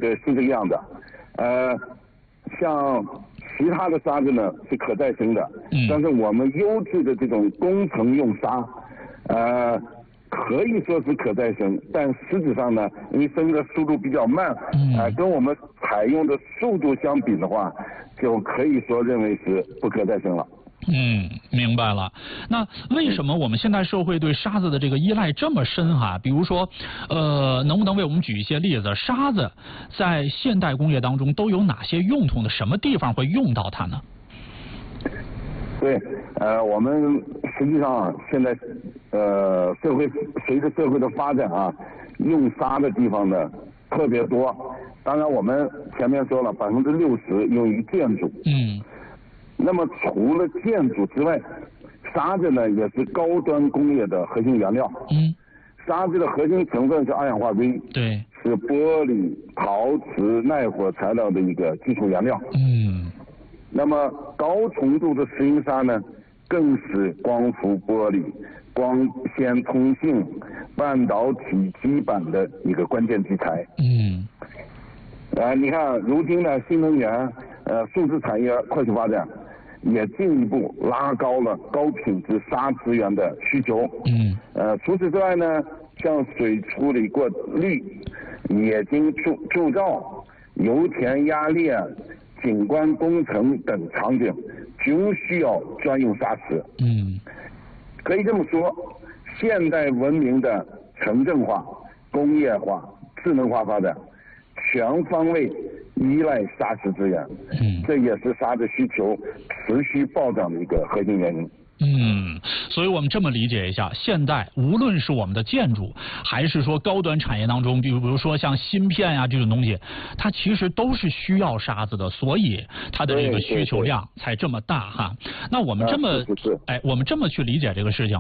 是这个样的。像其他的沙子呢是可再生的，但是我们优质的这种工程用沙，可以说是可再生，但实质上呢，因为生的速度比较慢，跟我们采用的速度相比的话，就可以说认为是不可再生了。 明白了。那为什么我们现代社会对沙子的这个依赖这么深哈？比如说，能不能为我们举一些例子？沙子在现代工业当中都有哪些用途呢？什么地方会用到它呢？ 对，我们实际上现在社会随着社会的发展啊，用沙的地方呢特别多。当然，我们前面说了，60%用于建筑。那么除了建筑之外，沙子呢也是高端工业的核心原料。沙子的核心成分是二氧化硅， 对， 是玻璃、陶瓷、耐火材料的一个基础原料。那么高纯度的石英砂呢，更是光伏玻璃、光纤通信、半导体基板的一个关键基材。你看如今的新能源、数字产业快速发展，也进一步拉高了高品质砂资源的需求。除此之外呢，像水处理过滤、冶金铸造、油田压裂、景观工程等场景，均需要专用砂石。可以这么说，现代文明的城镇化、工业化、智能化发展，全方位依赖砂石资源，这也是沙子需求持续暴涨的一个核心原因。 所以我们这么理解一下，现代无论是我们的建筑，还是说高端产业当中，比如说像芯片呀这种东西，它其实都是需要沙子的，所以它的这个需求量才这么大哈。那我们这么我们这么去理解这个事情。